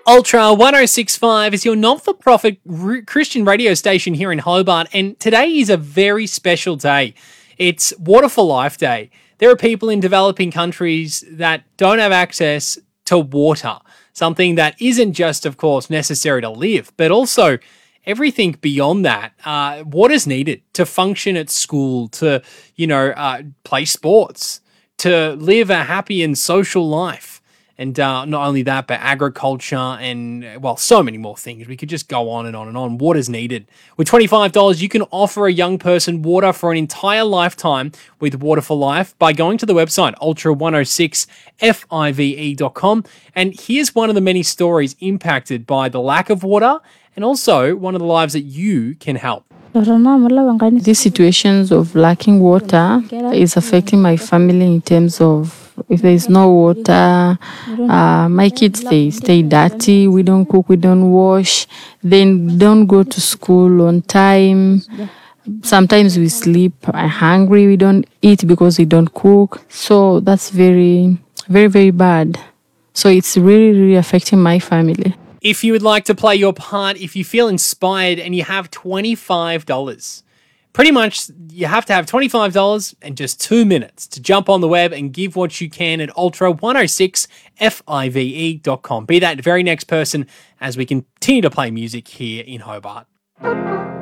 Ultra 1065 is your not-for-profit Christian radio station here in Hobart, and today is a very special day. It's Water for Life Day. There are people in developing countries that don't have access to water, something that isn't just, of course, necessary to live, but also everything beyond that. Water's needed to function at school, to, play sports, to live a happy and social life. And not only that, but agriculture and, so many more things. We could just go on and on and on. Water's needed. With $25, you can offer a young person water for an entire lifetime with Water for Life by going to the website ultra106five.com. And here's one of the many stories impacted by the lack of water and also one of the lives that you can help. These situations of lacking water is affecting my family in terms of if there is no water, my kids, they stay dirty, we don't cook, we don't wash, then don't go to school on time. Sometimes we sleep hungry, we don't eat because we don't cook. So that's very, very, very bad. So it's really, really affecting my family. If you would like to play your part, if you feel inspired and you have $25, pretty much you have to have $25 and just 2 minutes to jump on the web and give what you can at ultra106five.com. Be that very next person as we continue to play music here in Hobart.